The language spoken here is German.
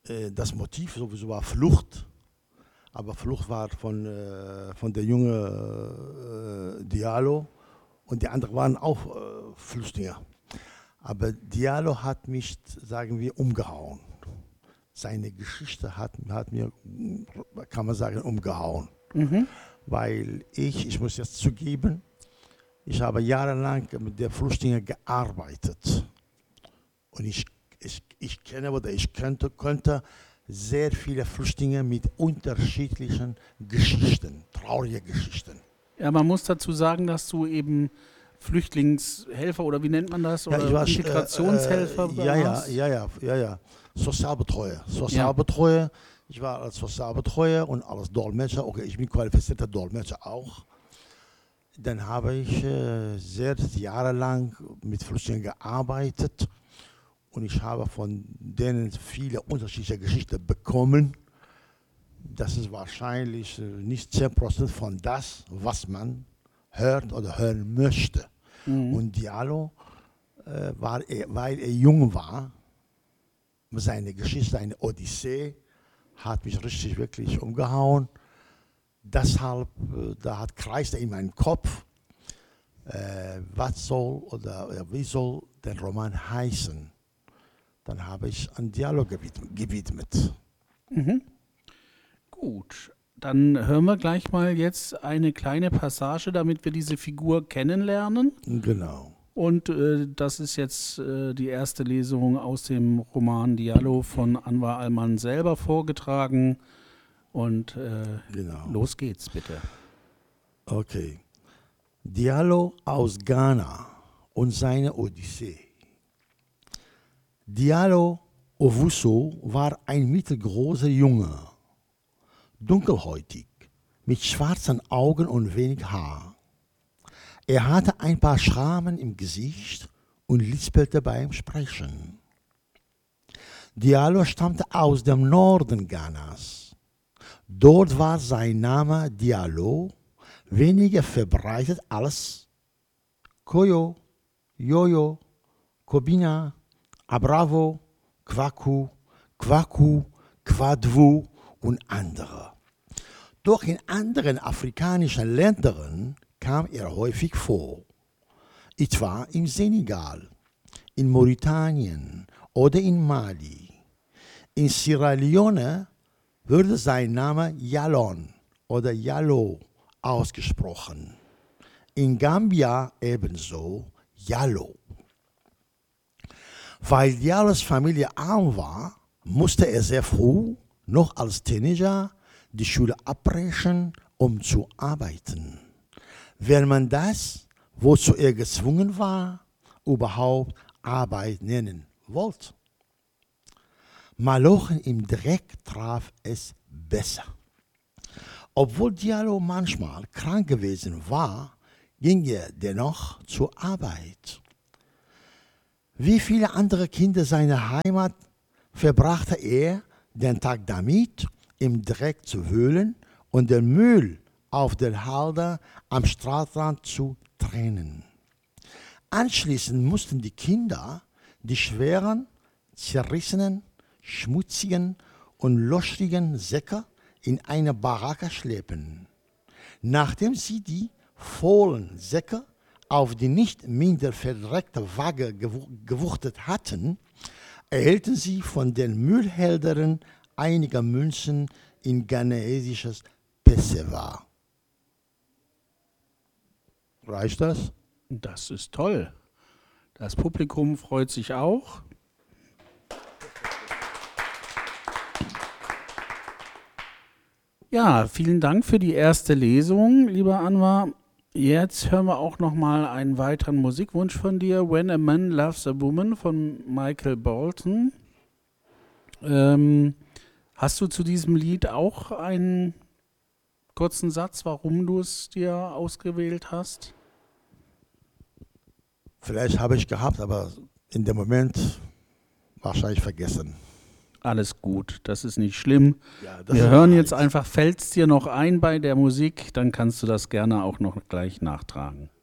Das Motiv sowieso war Flucht, aber Flucht war von der junge Diallo und die anderen waren auch Flüchtlinge. Aber Diallo hat mich, sagen wir, umgehauen. Seine Geschichte hat mir, kann man sagen, umgehauen. Mhm. Weil ich muss jetzt zugeben, ich habe jahrelang mit den Flüchtlingen gearbeitet. Und ich kenne oder ich könnte sehr viele Flüchtlinge mit unterschiedlichen Geschichten, traurigen Geschichten. Ja, man muss dazu sagen, dass du eben Flüchtlingshelfer oder wie nennt man das? Oder ich war Integrationshelfer warst? ja. Sozialbetreuer. Ich war als Sozialbetreuer und als Dolmetscher. Okay, ich bin qualifizierter Dolmetscher auch. Dann habe ich sehr jahrelang mit Flüchtlingen gearbeitet und ich habe von denen viele unterschiedliche Geschichten bekommen. Das ist wahrscheinlich nicht 10% von das, was man hört oder hören möchte. Mhm. Und Diallo, weil er jung war, seine Geschichte, seine Odyssee, hat mich richtig wirklich umgehauen. Deshalb, kreiste in meinem Kopf, was soll oder wie soll der Roman heißen? Dann habe ich an Diallo gewidmet. Mhm. Gut, dann hören wir gleich mal jetzt eine kleine Passage, damit wir diese Figur kennenlernen. Genau. Und das ist jetzt die erste Lesung aus dem Roman Diallo von Anwar Alman selber vorgetragen. Und Genau. Los geht's, bitte. Okay. Diallo aus Ghana und seine Odyssee. Diallo Owusu war ein mittelgroßer Junge, dunkelhäutig, mit schwarzen Augen und wenig Haar. Er hatte ein paar Schrammen im Gesicht und lispelte beim Sprechen. Diallo stammte aus dem Norden Ghanas. Dort war sein Name Diallo weniger verbreitet als Koyo, Yoyo, Kobina, Abravo, Kwaku, Kwaku, Kwadwu und andere. Doch in anderen afrikanischen Ländern kam er häufig vor, etwa im Senegal, in Mauretanien oder in Mali. In Sierra Leone würde sein Name Yalon oder Yallo ausgesprochen. In Gambia ebenso Yallo. Weil Diallos Familie arm war, musste er sehr früh, noch als Teenager, die Schule abbrechen, um zu arbeiten. Wenn man das, wozu er gezwungen war, überhaupt Arbeit nennen wollte. Malochen im Dreck traf es besser. Obwohl Diallo manchmal krank gewesen war, ging er dennoch zur Arbeit. Wie viele andere Kinder seiner Heimat verbrachte er den Tag damit, im Dreck zu wühlen und den Müll auf der Halde am Straßenrand zu trennen. Anschließend mussten die Kinder die schweren, zerrissenen, schmutzigen und löchrigen Säcke in eine Baracke schleppen. Nachdem sie die vollen Säcke auf die nicht minder verdreckte Waage gewuchtet hatten, erhielten sie von den Müllhändlern einige Münzen in ghanaisisches Pessewa. Reicht das? Das ist toll. Das Publikum freut sich auch. Ja, vielen Dank für die erste Lesung, lieber Anwar. Jetzt hören wir auch noch mal einen weiteren Musikwunsch von dir, When a Man Loves a Woman von Michael Bolton. Hast du zu diesem Lied auch einen kurzen Satz, warum du es dir ausgewählt hast? Vielleicht habe ich gehabt, aber in dem Moment wahrscheinlich vergessen. Alles gut, das ist nicht schlimm. Ja, Wir hören jetzt einfach, fällt es dir noch ein bei der Musik, dann kannst du das gerne auch noch gleich nachtragen.